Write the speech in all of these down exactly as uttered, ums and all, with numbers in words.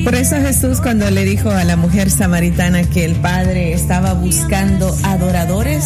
Por eso Jesús, cuando le dijo a la mujer samaritana que el Padre estaba buscando adoradores,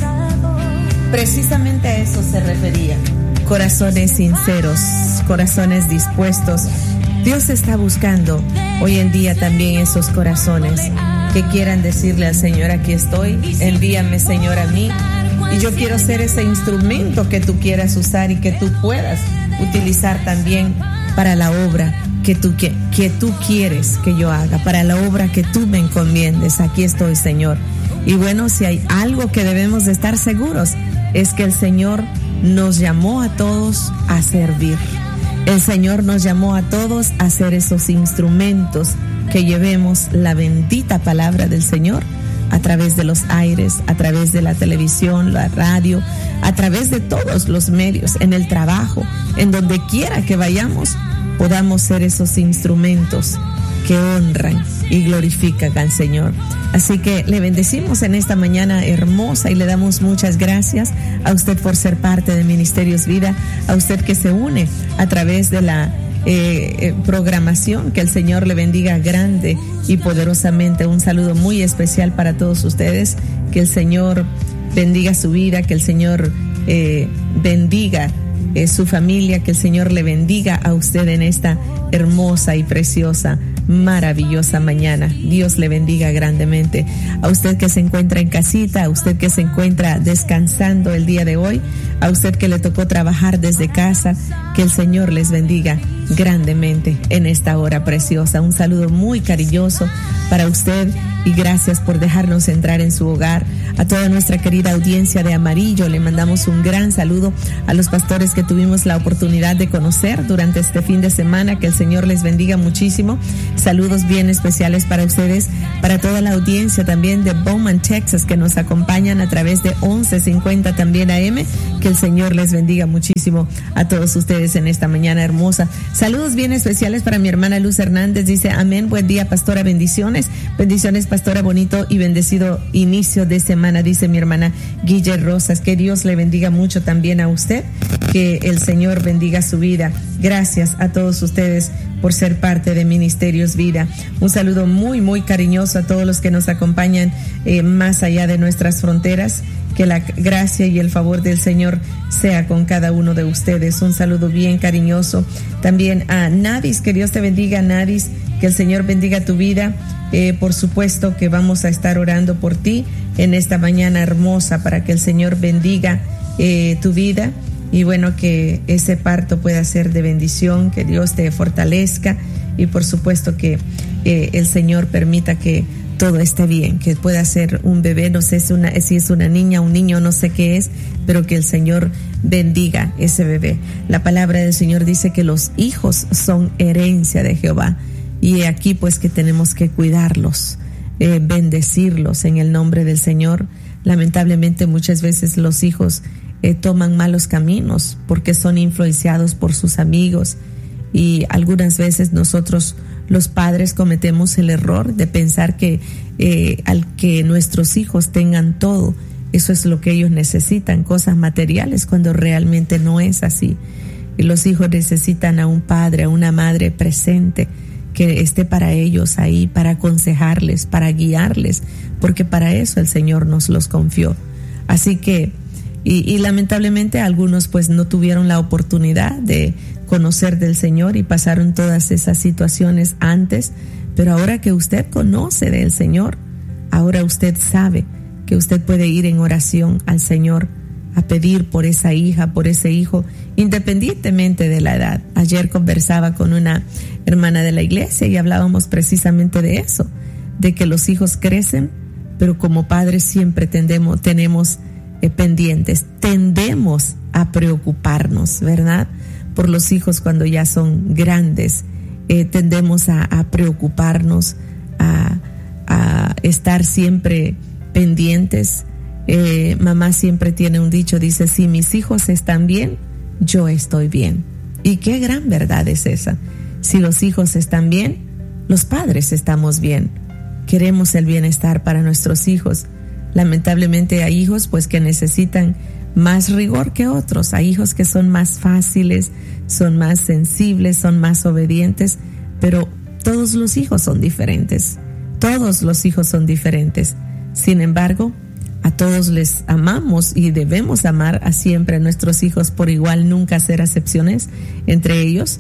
precisamente a eso se refería. Corazones sinceros, corazones dispuestos. Dios está buscando hoy en día también esos corazones que quieran decirle al Señor: aquí estoy, envíame, Señor, a mí, y yo quiero ser ese instrumento que tú quieras usar y que tú puedas utilizar también para la obra que tú, que, que tú quieres que yo haga, para la obra que tú me encomiendes. Aquí estoy, Señor. Y bueno, si hay algo que debemos de estar seguros, es que el Señor nos llamó a todos a servir. El Señor nos llamó a todos a ser esos instrumentos que llevemos la bendita palabra del Señor a través de los aires, a través de la televisión, la radio, a través de todos los medios, en el trabajo, en donde quiera que vayamos, podamos ser esos instrumentos que honran y glorifican al Señor. Así que le bendecimos en esta mañana hermosa y le damos muchas gracias a usted por ser parte de Ministerios Vida, a usted que se une a través de la eh, eh, programación. Que el Señor le bendiga grande y poderosamente. Un saludo muy especial para todos ustedes. Que el Señor bendiga su vida, que el Señor eh, bendiga eh, su familia, que el Señor le bendiga a usted en esta hermosa y preciosa, maravillosa mañana. Dios le bendiga grandemente. A usted que se encuentra en casita, a usted que se encuentra descansando el día de hoy, a usted que le tocó trabajar desde casa, que el Señor les bendiga grandemente en esta hora preciosa. Un saludo muy cariñoso para usted y gracias por dejarnos entrar en su hogar. A toda nuestra querida audiencia de Amarillo le mandamos un gran saludo, a los pastores que tuvimos la oportunidad de conocer durante este fin de semana. Que el Señor les bendiga muchísimo. Saludos bien especiales para ustedes, para toda la audiencia también de Bowman, Texas, que nos acompañan a través de once cincuenta también A M. Que el Señor les bendiga muchísimo a todos ustedes en esta mañana hermosa. Saludos bien especiales para mi hermana Luz Hernández. Dice: amén, buen día, pastora, bendiciones. Bendiciones, pastora, bonito y bendecido inicio de semana, dice mi hermana Guille Rosas. Que Dios le bendiga mucho también a usted, que el Señor bendiga su vida. Gracias a todos ustedes por ser parte de Ministerios Vida. Un saludo muy, muy cariñoso a todos los que nos acompañan eh, más allá de nuestras fronteras. Que la gracia y el favor del Señor sea con cada uno de ustedes. Un saludo bien cariñoso también a Nadis. Que Dios te bendiga, Nadis. Que el Señor bendiga tu vida. Eh, por supuesto que vamos a estar orando por ti en esta mañana hermosa para que el Señor bendiga eh, tu vida. Y bueno, que ese parto pueda ser de bendición, que Dios te fortalezca y por supuesto que eh, el Señor permita que todo esté bien, que pueda ser un bebé, no sé si, una, si es una niña, un niño, no sé qué es, pero que el Señor bendiga ese bebé. La palabra del Señor dice que los hijos son herencia de Jehová y aquí pues que tenemos que cuidarlos, eh, bendecirlos en el nombre del Señor. Lamentablemente muchas veces los hijos Eh, toman malos caminos porque son influenciados por sus amigos y algunas veces nosotros los padres cometemos el error de pensar que eh, al que nuestros hijos tengan todo, eso es lo que ellos necesitan, cosas materiales, cuando realmente no es así. Y los hijos necesitan a un padre, a una madre presente que esté para ellos ahí, para aconsejarles, para guiarles, porque para eso el Señor nos los confió. Así que Y, y lamentablemente algunos pues no tuvieron la oportunidad de conocer del Señor y pasaron todas esas situaciones antes, pero ahora que usted conoce del Señor, ahora usted sabe que usted puede ir en oración al Señor a pedir por esa hija, por ese hijo, independientemente de la edad. Ayer conversaba con una hermana de la iglesia y hablábamos precisamente de eso, de que los hijos crecen, pero como padres siempre tendemos, tenemos pendientes, tendemos a preocuparnos, ¿verdad? Por los hijos cuando ya son grandes, eh, tendemos a, a preocuparnos, a, a estar siempre pendientes. Eh, mamá siempre tiene un dicho, dice: si mis hijos están bien, yo estoy bien. Y qué gran verdad es esa. Si los hijos están bien, los padres estamos bien. Queremos el bienestar para nuestros hijos. Lamentablemente hay hijos pues que necesitan más rigor que otros, hay hijos que son más fáciles, son más sensibles, son más obedientes, pero todos los hijos son diferentes, todos los hijos son diferentes. Sin embargo, a todos les amamos y debemos amar a siempre a nuestros hijos por igual, nunca hacer acepciones entre ellos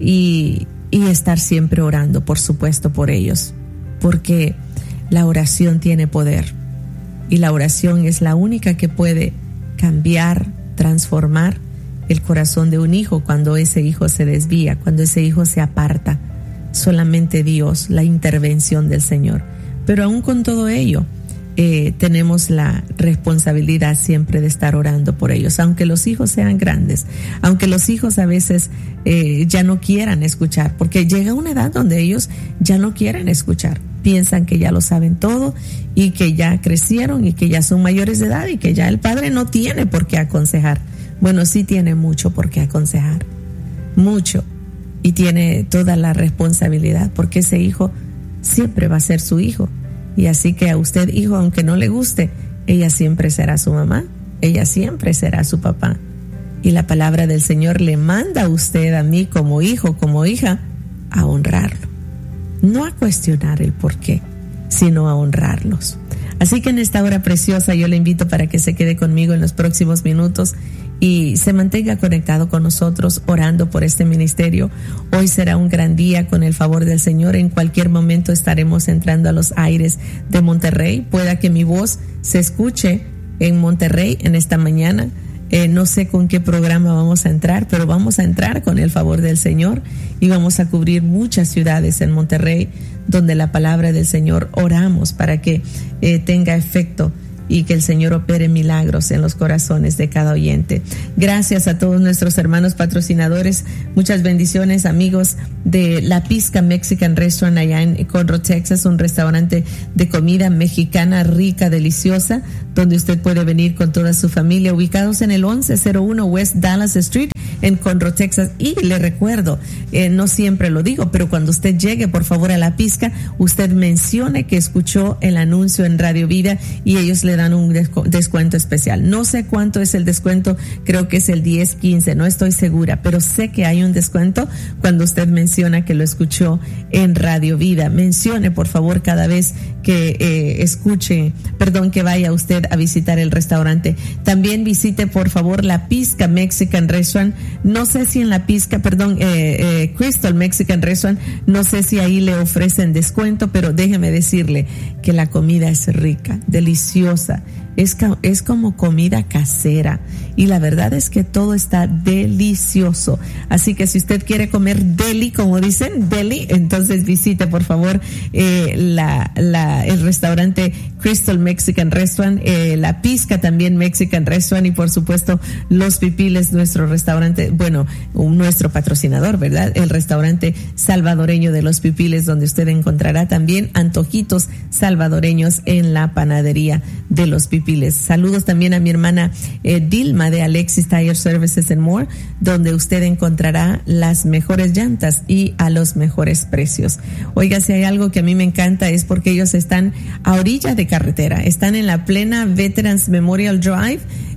y, y estar siempre orando, por supuesto, por ellos, porque la oración tiene poder y la oración es la única que puede cambiar, transformar el corazón de un hijo cuando ese hijo se desvía, cuando ese hijo se aparta. Solamente Dios, la intervención del Señor. Pero aún con todo ello, Eh, tenemos la responsabilidad siempre de estar orando por ellos, aunque los hijos sean grandes, aunque los hijos a veces eh, ya no quieran escuchar, porque llega una edad donde ellos ya no quieren escuchar, piensan que ya lo saben todo y que ya crecieron y que ya son mayores de edad y que ya el padre no tiene por qué aconsejar. Bueno, sí tiene mucho por qué aconsejar, mucho, y tiene toda la responsabilidad, porque ese hijo siempre va a ser su hijo. Y así que a usted, hijo, aunque no le guste, ella siempre será su mamá, ella siempre será su papá. Y la palabra del Señor le manda a usted, a mí, como hijo, como hija, a honrarlo. No a cuestionar el por qué, sino a honrarlos. Así que en esta hora preciosa yo le invito para que se quede conmigo en los próximos minutos y se mantenga conectado con nosotros orando por este ministerio. Hoy será un gran día con el favor del Señor. En cualquier momento estaremos entrando a los aires de Monterrey. Pueda que mi voz se escuche en Monterrey en esta mañana. Eh, no sé con qué programa vamos a entrar, pero vamos a entrar con el favor del Señor y vamos a cubrir muchas ciudades en Monterrey donde la palabra del Señor oramos para que eh, tenga efecto y que el Señor opere milagros en los corazones de cada oyente. Gracias a todos nuestros hermanos patrocinadores. Muchas bendiciones, amigos de La Pizca Mexican Restaurant allá en Conroe, Texas, un restaurante de comida mexicana rica, deliciosa, donde usted puede venir con toda su familia, ubicados en el once cero uno West Dallas Street en Conroe, Texas. Y le recuerdo, eh, no siempre lo digo, pero cuando usted llegue, por favor, a La Pizca, usted mencione que escuchó el anuncio en Radio Vida y ellos le dan un descuento especial. No sé cuánto es el descuento, creo que es el diez, quince, no estoy segura, pero sé que hay un descuento cuando usted menciona que lo escuchó en Radio Vida. Mencione, por favor, cada vez que eh, escuche, perdón, que vaya usted a visitar el restaurante. También visite, por favor, La Pizca Mexican Restaurant. No sé si en La Pizca, perdón, eh, eh, Crystal Mexican Restaurant, no sé si ahí le ofrecen descuento, pero déjeme decirle que la comida es rica, deliciosa. Es, es como comida casera y la verdad es que todo está delicioso. Así que si usted quiere comer deli, como dicen, deli, entonces visite por favor eh, la, la, el restaurante Crystal Mexican Restaurant, eh, La Pizca también Mexican Restaurant y por supuesto Los Pipiles, nuestro restaurante, bueno, nuestro patrocinador, ¿verdad? El restaurante salvadoreño de Los Pipiles, donde usted encontrará también antojitos salvadoreños en la panadería de Los Pipiles. Saludos también a mi hermana eh, Dilma de Alexis Tire Services and More, donde usted encontrará las mejores llantas y a los mejores precios. Oiga, si hay algo que a mí me encanta es porque ellos están a orilla de carretera, están en la plena Veterans Memorial Drive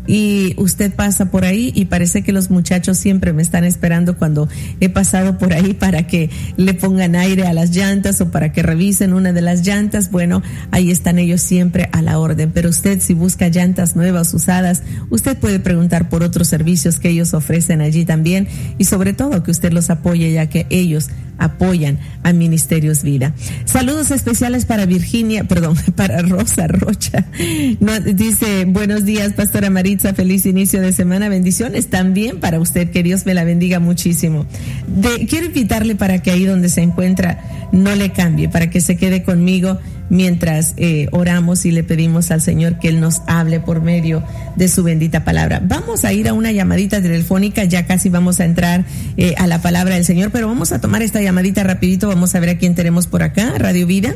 y usted pasa por ahí y parece que los muchachos siempre me están esperando cuando he pasado por ahí para que le pongan aire a las llantas o para que revisen una de las llantas. Bueno, ahí están ellos siempre a la orden, pero usted si busca llantas nuevas, usadas, usted puede preguntar por otros servicios que ellos ofrecen allí también y sobre todo que usted los apoye ya que ellos apoyan a Ministerios Vida. Saludos especiales para Virginia, perdón, para Rosa Rocha. No, dice, buenos días, Pastora Maritza, feliz inicio de semana, bendiciones también para usted, que Dios me la bendiga muchísimo. De, quiero invitarle para que ahí donde se encuentra no le cambie, para que se quede conmigo mientras eh, oramos y le pedimos al Señor que Él nos hable por medio de su bendita palabra. Vamos a ir a una llamadita telefónica, ya casi vamos a entrar eh, a la palabra del Señor, pero vamos a tomar esta llamadita rapidito, vamos a ver a quién tenemos por acá, Radio Vida.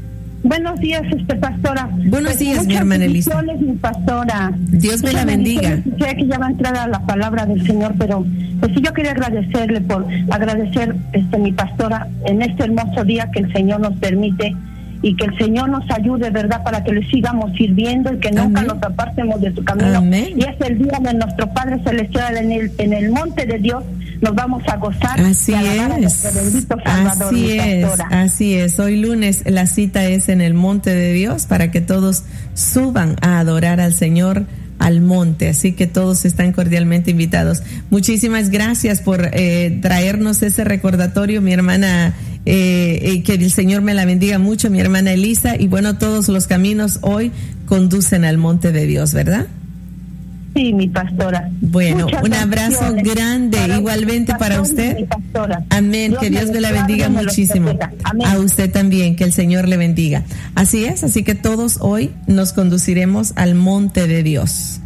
Buenos días, este pastora. Buenos pues días, mi hermana Elisa. Mi pastora. Dios me la bendiga. Sé que ya va a entrar a la palabra del Señor, pero pues sí, yo quería agradecerle por agradecer, este, mi pastora, en este hermoso día que el Señor nos permite y que el Señor nos ayude, ¿verdad?, para que le sigamos sirviendo y que nunca Amén. Nos apartemos de su camino. Amén. Y es el día de nuestro Padre Celestial en el, en el monte de Dios, nos vamos a gozar. Así es, Salvador, así es, así es. Hoy lunes la cita es en el monte de Dios para que todos suban a adorar al Señor al monte, así que todos están cordialmente invitados. Muchísimas gracias por eh, traernos ese recordatorio, mi hermana, eh, eh, que el Señor me la bendiga mucho, mi hermana Elisa, y bueno, todos los caminos hoy conducen al monte de Dios, ¿verdad? Sí, mi pastora. Bueno, Muchas un abrazo grande para igualmente para usted. Amén, Dios que Dios me la bendiga muchísimo. A usted también, que el Señor le bendiga. Así es, así que todos hoy nos conduciremos al monte de Dios,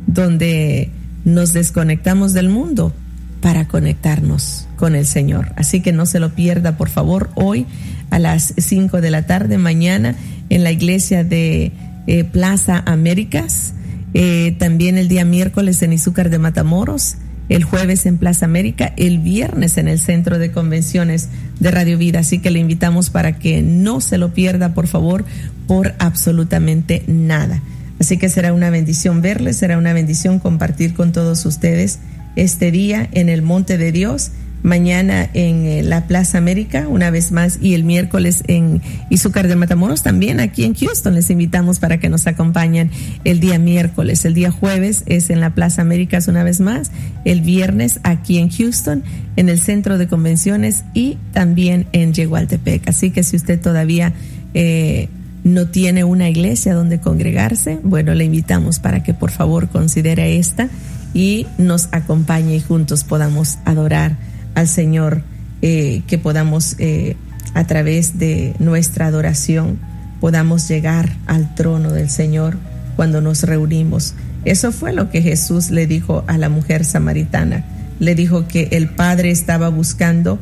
donde nos desconectamos del mundo para conectarnos con el Señor. Así que no se lo pierda, por favor, hoy a las cinco de la tarde, mañana en la iglesia de eh, Plaza Américas. Eh, también el día miércoles en Izúcar de Matamoros, el jueves en Plaza América, el viernes en el Centro de Convenciones de Radio Vida. Así que le invitamos para que no se lo pierda, por favor, por absolutamente nada. Así que será una bendición verles, será una bendición compartir con todos ustedes este día en el Monte de Dios. Mañana en eh, la Plaza América, una vez más, y el miércoles en Izúcar de Matamoros, también aquí en Houston. Les invitamos para que nos acompañen el día miércoles. El día jueves es en la Plaza Américas una vez más, el viernes aquí en Houston, en el Centro de Convenciones y también en Yegualtepec. Así que si usted todavía eh, no tiene una iglesia donde congregarse, bueno, le invitamos para que por favor considere esta y nos acompañe y juntos podamos adorar al Señor, eh, que podamos eh, a través de nuestra adoración podamos llegar al trono del Señor cuando nos reunimos. Eso fue lo que Jesús le dijo a la mujer samaritana. Le dijo que el Padre estaba buscando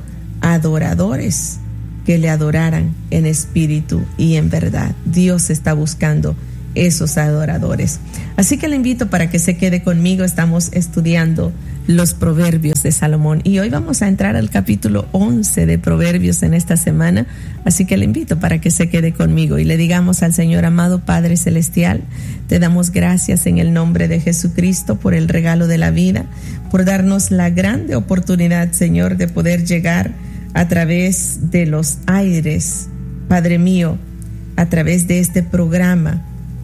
adoradores que le adoraran en espíritu y en verdad. Dios está buscando esos adoradores. Así que le invito para que se quede conmigo. Estamos estudiando los Proverbios de Salomón y hoy vamos a entrar al capítulo once de Proverbios en esta semana. Así que le invito para que se quede conmigo y le digamos al Señor: amado Padre Celestial, te damos gracias en el nombre de Jesucristo por el regalo de la vida, por darnos la grande oportunidad, Señor, de poder llegar a través de los aires, Padre mío, a través de este programa,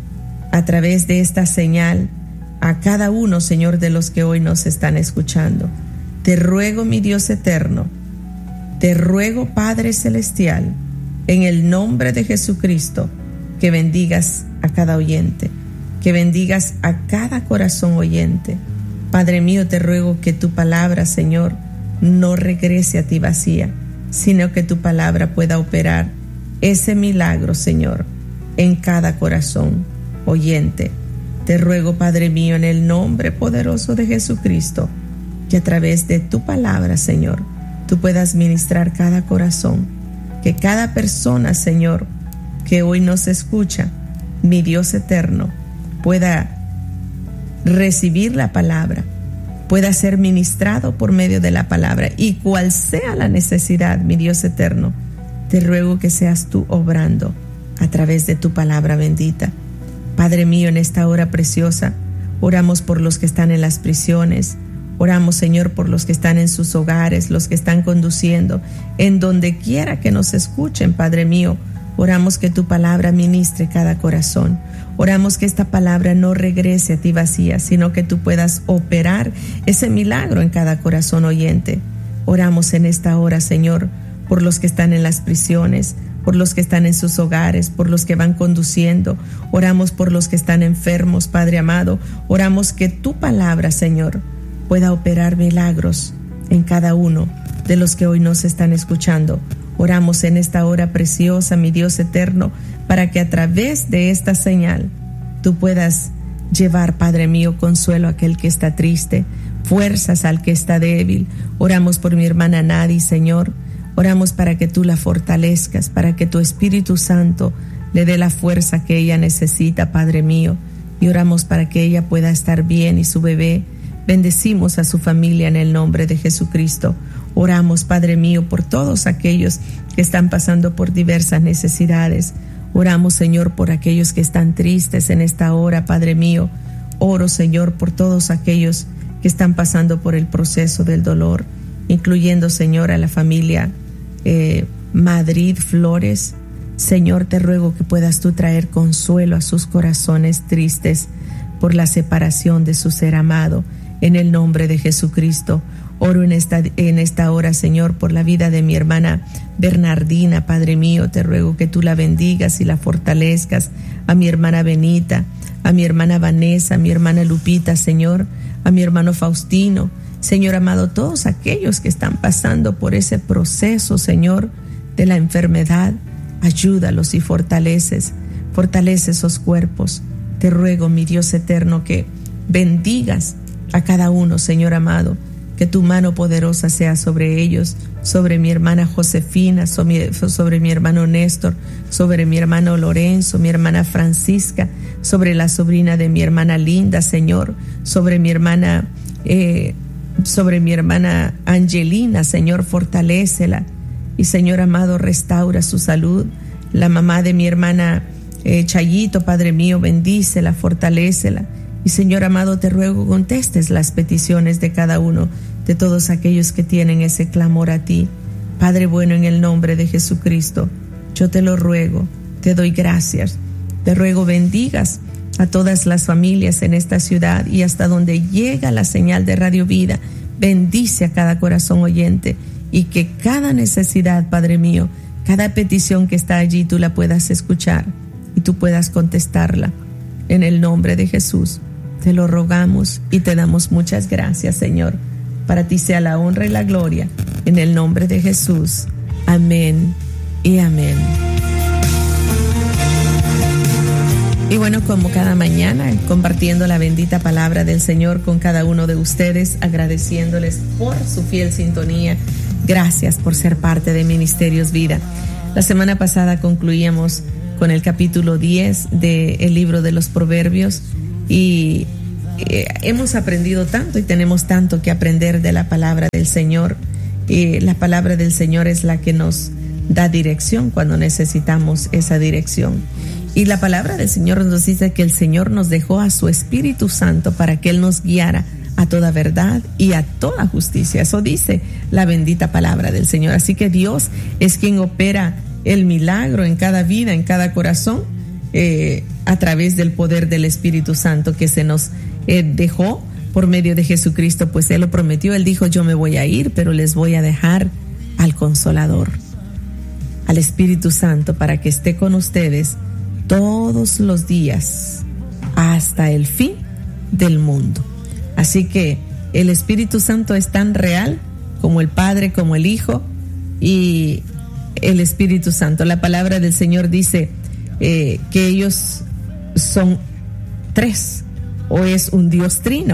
a través de esta señal, a cada uno, Señor, de los que hoy nos están escuchando. Te ruego, mi Dios eterno, te ruego, Padre Celestial, en el nombre de Jesucristo, que bendigas a cada oyente, que bendigas a cada corazón oyente. Padre mío, te ruego que tu palabra, Señor, no regrese a ti vacía, sino que tu palabra pueda operar ese milagro, Señor, en cada corazón oyente. Te ruego, Padre mío, en el nombre poderoso de Jesucristo, que a través de tu palabra, Señor, tú puedas ministrar cada corazón, que cada persona, Señor, que hoy nos escucha, mi Dios eterno, pueda recibir la palabra, pueda ser ministrado por medio de la palabra, y cual sea la necesidad, mi Dios eterno, te ruego que seas tú obrando a través de tu palabra bendita. Padre mío, en esta hora preciosa, oramos por los que están en las prisiones, oramos, Señor, por los que están en sus hogares, los que están conduciendo, en donde quiera que nos escuchen, Padre mío, oramos que tu palabra ministre cada corazón, oramos que esta palabra no regrese a ti vacía, sino que tú puedas operar ese milagro en cada corazón oyente. Oramos en esta hora, Señor, por los que están en las prisiones, por los que están en sus hogares, por los que van conduciendo. Oramos por los que están enfermos, Padre amado. Oramos que tu palabra, Señor, pueda operar milagros en cada uno de los que hoy nos están escuchando. Oramos en esta hora preciosa, mi Dios eterno, para que a través de esta señal tú puedas llevar, Padre mío, consuelo a aquel que está triste, fuerzas al que está débil. Oramos por mi hermana Nadi, Señor. Oramos para que tú la fortalezcas, para que tu Espíritu Santo le dé la fuerza que ella necesita, Padre mío. Y oramos para que ella pueda estar bien y su bebé. Bendecimos a su familia en el nombre de Jesucristo. Oramos, Padre mío, por todos aquellos que están pasando por diversas necesidades. Oramos, Señor, por aquellos que están tristes en esta hora, Padre mío. Oro, Señor, por todos aquellos que están pasando por el proceso del dolor. incluyendo, Señor, a la familia eh, Madrid Flores. Señor, te ruego que puedas tú traer consuelo a sus corazones tristes por la separación de su ser amado. En el nombre de Jesucristo, oro en esta, en esta hora, Señor, por la vida de mi hermana Bernardina. Padre mío, te ruego que tú la bendigas y la fortalezcas. A mi hermana Benita, a mi hermana Vanessa, a mi hermana Lupita, Señor, a mi hermano Faustino. Señor amado, todos aquellos que están pasando por ese proceso, Señor, de la enfermedad, ayúdalos y fortaleces, fortalece esos cuerpos. Te ruego, mi Dios eterno, que bendigas a cada uno, Señor amado, que tu mano poderosa sea sobre ellos, sobre mi hermana Josefina, sobre, sobre mi hermano Néstor, sobre mi hermano Lorenzo, mi hermana Francisca, sobre la sobrina de mi hermana Linda, Señor, sobre mi hermana, eh, sobre mi hermana Angelina, Señor, fortalécela. Y Señor amado, restaura su salud. La mamá de mi hermana eh, Chayito, Padre mío, bendícela, fortalécela. Y Señor amado, te ruego contestes las peticiones de cada uno, de todos aquellos que tienen ese clamor a ti. Padre bueno, en el nombre de Jesucristo, yo te lo ruego, te doy gracias. Te ruego bendigas a todas las familias en esta ciudad y hasta donde llega la señal de Radio Vida. Bendice a cada corazón oyente y que cada necesidad, Padre mío, cada petición que está allí, tú la puedas escuchar y tú puedas contestarla. En el nombre de Jesús, te lo rogamos y te damos muchas gracias, Señor. Para ti sea la honra y la gloria. En el nombre de Jesús. Amén y amén. Y bueno, como cada mañana, compartiendo la bendita palabra del Señor con cada uno de ustedes, agradeciéndoles por su fiel sintonía. Gracias por ser parte de Ministerios Vida. La semana pasada concluíamos con el capítulo diez del libro de los Proverbios y eh, hemos aprendido tanto y tenemos tanto que aprender de la palabra del Señor. Eh, la palabra del Señor es la que nos da dirección cuando necesitamos esa dirección. Y la palabra del Señor nos dice que el Señor nos dejó a su Espíritu Santo para que Él nos guiara a toda verdad y a toda justicia. Eso dice la bendita palabra del Señor. Así que Dios es quien opera el milagro en cada vida, en cada corazón, eh, a través del poder del Espíritu Santo que se nos eh, dejó por medio de Jesucristo, pues Él lo prometió. Él dijo: yo me voy a ir, pero les voy a dejar al Consolador, al Espíritu Santo, para que esté con ustedes todos los días hasta el fin del mundo. Así que el Espíritu Santo es tan real como el Padre, como el Hijo y el Espíritu Santo. La palabra del Señor dice eh, que ellos son tres, o es un Dios trino: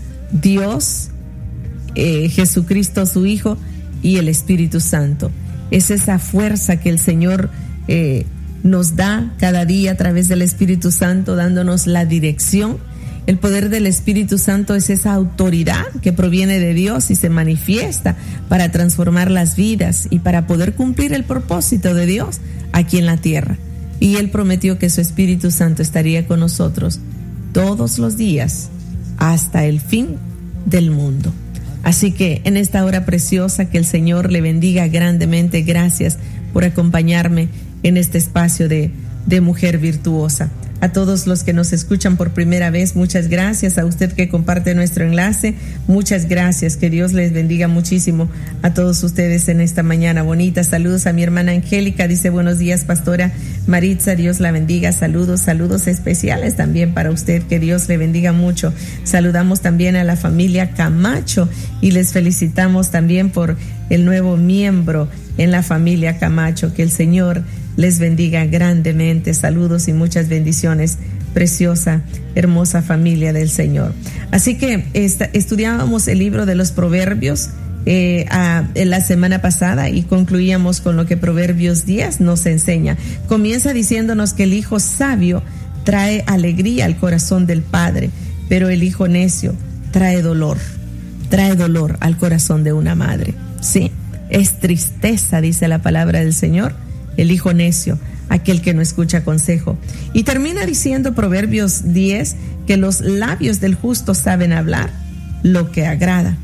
Dios, eh, Jesucristo su Hijo y el Espíritu Santo. Es esa fuerza que el Señor eh, nos da cada día a través del Espíritu Santo, dándonos la dirección. El poder del Espíritu Santo es esa autoridad que proviene de Dios y se manifiesta para transformar las vidas y para poder cumplir el propósito de Dios aquí en la tierra. Y Él prometió que su Espíritu Santo estaría con nosotros todos los días hasta el fin del mundo. Así que en esta hora preciosa, que el Señor le bendiga grandemente. Gracias por acompañarme en este espacio de, de Mujer Virtuosa. A todos los que nos escuchan por primera vez, muchas gracias. A usted que comparte nuestro enlace, muchas gracias. Que Dios les bendiga muchísimo a todos ustedes en esta mañana bonita. Saludos a mi hermana Angélica, dice: buenos días, pastora Maritza, Dios la bendiga. Saludos, saludos especiales también para usted, que Dios le bendiga mucho. Saludamos también a la familia Camacho y les felicitamos también por el nuevo miembro en la familia Camacho. Que el Señor les bendiga grandemente. Saludos y muchas bendiciones, preciosa, hermosa familia del Señor. Así que esta, estudiábamos el libro de los Proverbios eh, a, en la semana pasada y concluíamos con lo que Proverbios diez nos enseña. Comienza diciéndonos que el hijo sabio trae alegría al corazón del padre, pero el hijo necio trae dolor, trae dolor al corazón de una madre. Sí, es tristeza, dice la palabra del Señor, el hijo necio, aquel que no escucha consejo. Y termina diciendo Proverbios diez que los labios del justo saben hablar lo que agrada,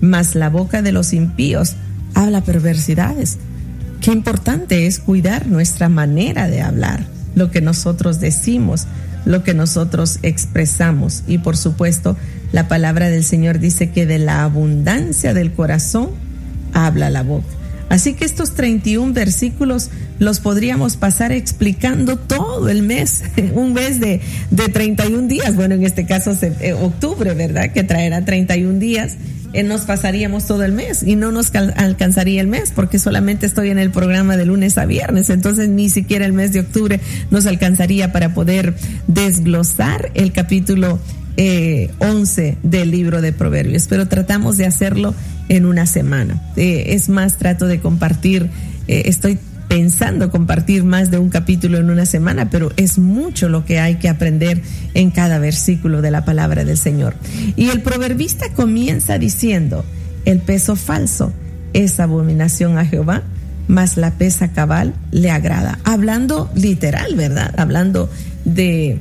mas la boca de los impíos habla perversidades. Qué importante es cuidar nuestra manera de hablar, lo que nosotros decimos, lo que nosotros expresamos. Y por supuesto, la palabra del Señor dice que de la abundancia del corazón habla la boca. Así que estos treinta y un versículos los podríamos pasar explicando todo el mes, un mes de, de treinta y un días. Bueno, en este caso eh, octubre, ¿verdad? Que traerá treinta y un días. Eh, nos pasaríamos todo el mes y no nos cal- alcanzaría el mes, porque solamente estoy en el programa de lunes a viernes. Entonces ni siquiera el mes de octubre nos alcanzaría para poder desglosar el capítulo eh, once del libro de Proverbios, pero tratamos de hacerlo en una semana. Eh, es más, trato de compartir, eh, estoy pensando compartir más de un capítulo en una semana, pero es mucho lo que hay que aprender en cada versículo de la palabra del Señor. Y el proverbista comienza diciendo: el peso falso es abominación a Jehová, mas la pesa cabal le agrada. Hablando literal, ¿verdad? Hablando de,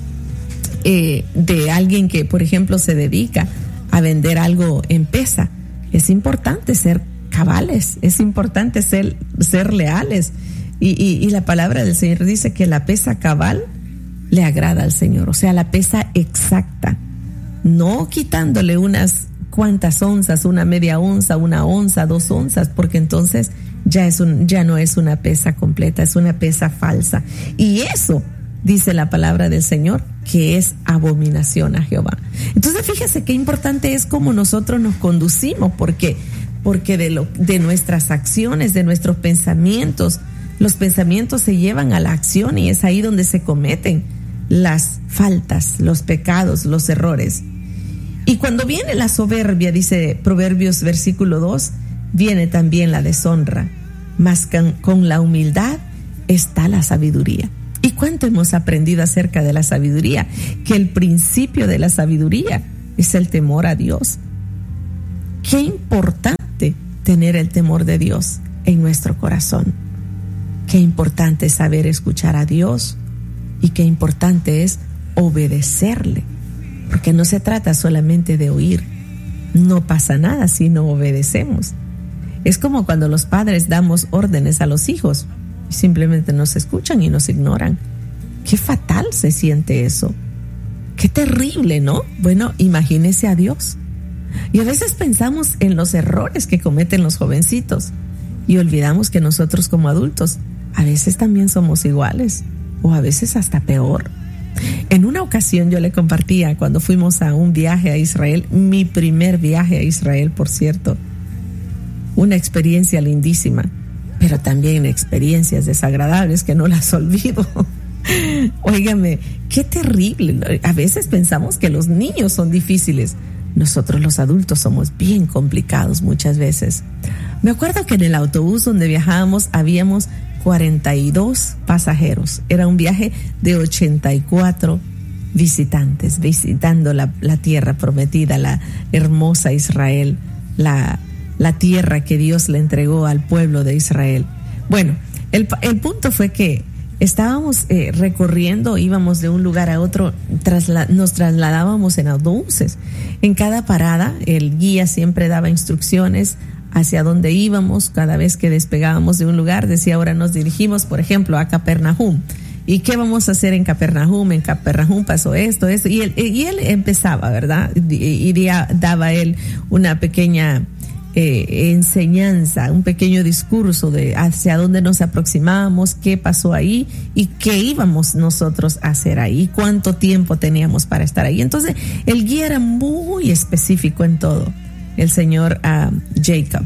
eh, de alguien que, por ejemplo, se dedica a vender algo en pesa. Es importante ser cabales, es importante ser, ser leales. Y, y, y la palabra del Señor dice que la pesa cabal le agrada al Señor. O sea, la pesa exacta, no quitándole unas cuantas onzas, una media onza, una onza, dos onzas, porque entonces ya es un, ya no es una pesa completa, es una pesa falsa. Y eso dice la palabra del Señor que es abominación a Jehová. Entonces fíjese qué importante es cómo nosotros nos conducimos, porque porque de lo de nuestras acciones, de nuestros pensamientos, los pensamientos se llevan a la acción, y es ahí donde se cometen las faltas, los pecados, los errores. Y cuando viene la soberbia, dice Proverbios versículo dos, viene también la deshonra, mas con, con la humildad está la sabiduría. ¿Y cuánto hemos aprendido acerca de la sabiduría? Que el principio de la sabiduría es el temor a Dios. Qué importante tener el temor de Dios en nuestro corazón. Qué importante es saber escuchar a Dios, y qué importante es obedecerle, porque no se trata solamente de oír. No pasa nada si no obedecemos. Es como cuando los padres damos órdenes a los hijos y simplemente nos escuchan y nos ignoran. Qué fatal se siente eso. Qué terrible, ¿no? Bueno, imagínese a Dios. Y a veces pensamos en los errores que cometen los jovencitos y olvidamos que nosotros como adultos a veces también somos iguales, o a veces hasta peor. En una ocasión yo le compartía, cuando fuimos a un viaje a Israel, mi primer viaje a Israel, por cierto, una experiencia lindísima, pero también experiencias desagradables que no las olvido. Óigame, qué terrible. A veces pensamos que los niños son difíciles. Nosotros los adultos somos bien complicados muchas veces. Me acuerdo que en el autobús donde viajábamos habíamos cuarenta y dos pasajeros. Era un viaje de ochenta y cuatro visitantes, visitando la, la tierra prometida, la hermosa Israel, la, la tierra que Dios le entregó al pueblo de Israel. Bueno, el, el punto fue que estábamos eh, recorriendo, íbamos de un lugar a otro, trasla- nos trasladábamos en autobuses. En cada parada, el guía siempre daba instrucciones hacia dónde íbamos. Cada vez que despegábamos de un lugar, decía: ahora nos dirigimos, por ejemplo, a Capernaum. ¿Y qué vamos a hacer en Capernaum? En Capernaum pasó esto, esto. Y él, y él empezaba, ¿verdad? Y, y daba él una pequeña eh, enseñanza, un pequeño discurso de hacia dónde nos aproximábamos, qué pasó ahí y qué íbamos nosotros a hacer ahí, cuánto tiempo teníamos para estar ahí. Entonces, el guía era muy específico en todo, el señor uh, Jacob.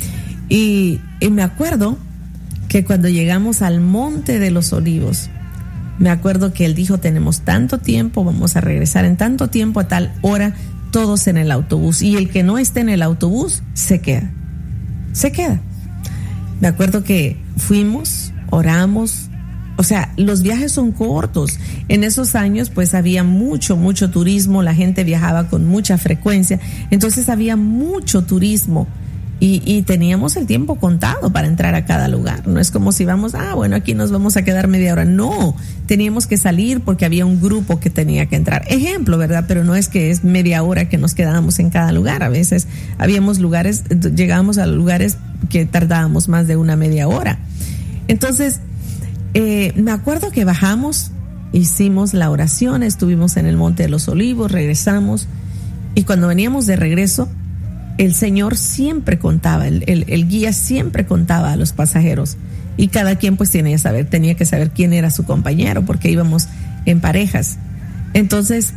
Y, y me acuerdo que cuando llegamos al Monte de los Olivos, me acuerdo que él dijo: tenemos tanto tiempo, vamos a regresar en tanto tiempo, a tal hora, todos en el autobús. Y el que no esté en el autobús, se queda. Se queda. Me acuerdo que fuimos, oramos. O sea, los viajes son cortos. En esos años, pues había mucho, mucho turismo. La gente viajaba con mucha frecuencia. Entonces había mucho turismo. Y, y teníamos el tiempo contado para entrar a cada lugar. No es como si vamos, ah, bueno, aquí nos vamos a quedar media hora. No, teníamos que salir porque había un grupo que tenía que entrar. Ejemplo, ¿verdad? Pero no es que es media hora que nos quedábamos en cada lugar. A veces habíamos lugares, llegábamos a lugares que tardábamos más de una media hora. Entonces, eh, me acuerdo que bajamos, hicimos la oración, estuvimos en el Monte de los Olivos, regresamos. Y cuando veníamos de regreso, el Señor siempre contaba, el, el, el guía siempre contaba a los pasajeros, y cada quien pues tenía que saber, tenía que saber quién era su compañero, porque íbamos en parejas. Entonces,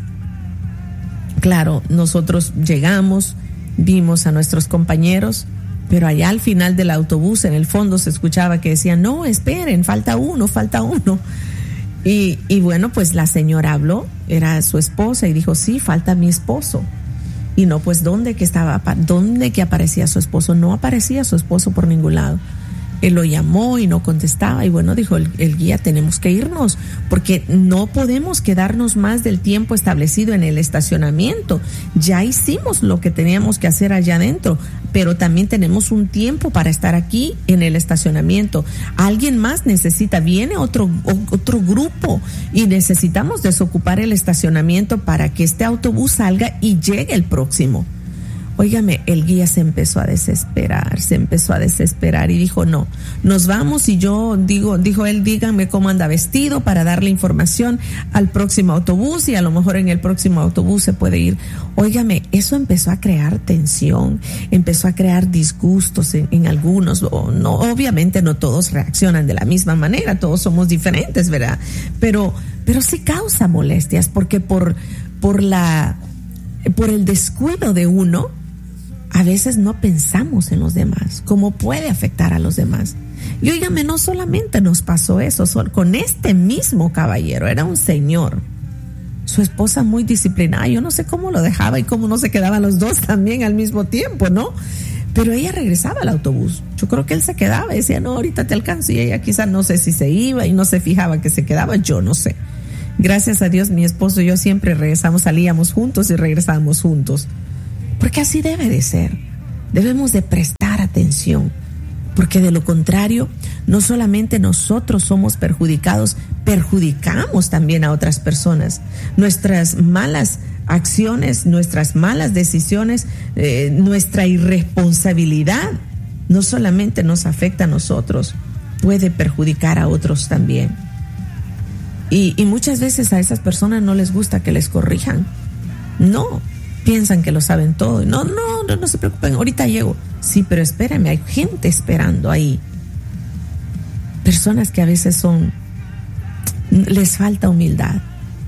claro, nosotros llegamos, vimos a nuestros compañeros, pero allá al final del autobús, en el fondo, se escuchaba que decían, no, esperen, falta uno, falta uno. Y, y bueno, pues la señora habló, era su esposa, y dijo, sí, falta mi esposo. Y no, pues, ¿dónde que estaba? ¿Dónde que aparecía su esposo? No aparecía su esposo por ningún lado. Él lo llamó y no contestaba. Y bueno, dijo el, el guía, tenemos que irnos, porque no podemos quedarnos más del tiempo establecido en el estacionamiento. Ya hicimos lo que teníamos que hacer allá adentro, pero también tenemos un tiempo para estar aquí en el estacionamiento. Alguien más necesita, viene otro, otro grupo, y necesitamos desocupar el estacionamiento para que este autobús salga y llegue el próximo. Óigame, el guía se empezó a desesperar, se empezó a desesperar y dijo, no, nos vamos. Y yo digo, dijo él, díganme cómo anda vestido para darle información al próximo autobús, y a lo mejor en el próximo autobús se puede ir. Óigame, eso empezó a crear tensión, empezó a crear disgustos en, en algunos. No, obviamente no todos reaccionan de la misma manera, todos somos diferentes, ¿verdad? Pero, pero sí causa molestias, porque por, por la, por el descuido de uno, a veces no pensamos en los demás, cómo puede afectar a los demás. Y óigame, no solamente nos pasó eso, con este mismo caballero, era un señor, su esposa muy disciplinada, yo no sé cómo lo dejaba y cómo no se quedaban los dos también al mismo tiempo, ¿no? Pero ella regresaba al autobús, yo creo que él se quedaba y decía, no, ahorita te alcanzo, y ella quizás no sé si se iba y no se fijaba que se quedaba, yo no sé. Gracias a Dios, mi esposo y yo siempre regresamos, salíamos juntos y regresábamos juntos. Porque así debe de ser. Debemos de prestar atención, porque de lo contrario, no solamente nosotros somos perjudicados, perjudicamos también a otras personas. Nuestras malas acciones, nuestras malas decisiones, eh, nuestra irresponsabilidad, no solamente nos afecta a nosotros, puede perjudicar a otros también. Y, y muchas veces a esas personas no les gusta que les corrijan. No. Piensan que lo saben todo. No, no, no, no se preocupen, ahorita llego. Sí, pero espérame, hay gente esperando ahí. Personas que a veces son, les falta humildad.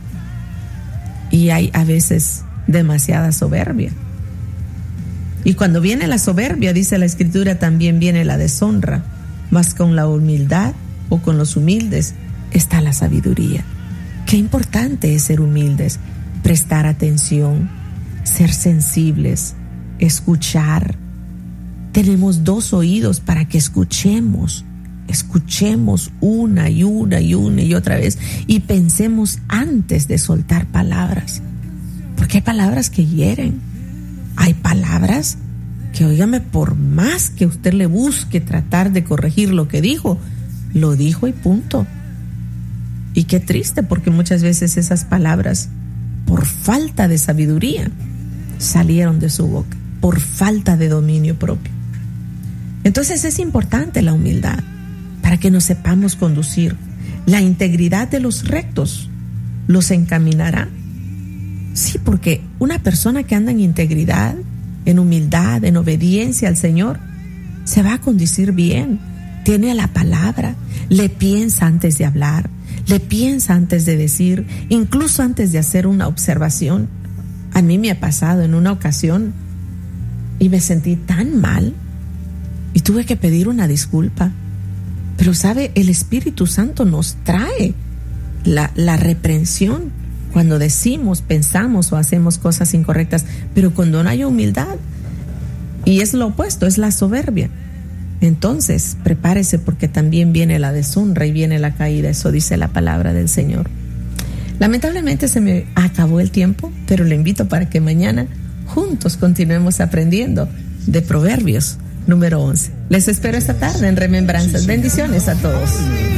Y hay a veces demasiada soberbia. Y cuando viene la soberbia, dice la Escritura, también viene la deshonra. Mas con la humildad, o con los humildes, está la sabiduría. Qué importante es ser humildes, prestar atención, ser sensibles, escuchar. Tenemos dos oídos para que escuchemos, escuchemos una y una y una y otra vez, y pensemos antes de soltar palabras, porque hay palabras que hieren, hay palabras que, óigame, por más que usted le busque tratar de corregir lo que dijo, lo dijo y punto. Y qué triste, porque muchas veces esas palabras, por falta de sabiduría, salieron de su boca, por falta de dominio propio. Entonces es importante la humildad para que nos sepamos conducir. La integridad de los rectos los encaminará. Sí, porque una persona que anda en integridad, en humildad, en obediencia al Señor, se va a conducir bien. Tiene la palabra, le piensa antes de hablar, le piensa antes de decir, incluso antes de hacer una observación. A mí me ha pasado en una ocasión y me sentí tan mal y tuve que pedir una disculpa. Pero sabe, el Espíritu Santo nos trae la, la reprensión cuando decimos, pensamos o hacemos cosas incorrectas, pero cuando no hay humildad, y es lo opuesto, es la soberbia. Entonces, prepárese, porque también viene la deshonra y viene la caída. Eso dice la palabra del Señor. Lamentablemente se me acabó el tiempo, pero le invito para que mañana juntos continuemos aprendiendo de Proverbios número once. Les espero esta tarde en Remembranzas. Bendiciones a todos.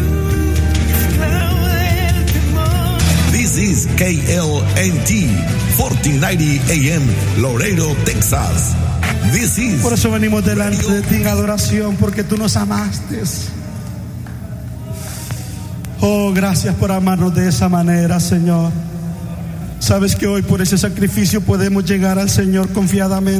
This is K L N T fourteen ninety A M Laredo, Texas. This is Por eso venimos delante de ti en adoración, porque tú nos amaste. Oh, gracias por amarnos de esa manera, Señor. Sabes que hoy por ese sacrificio podemos llegar al Señor confiadamente.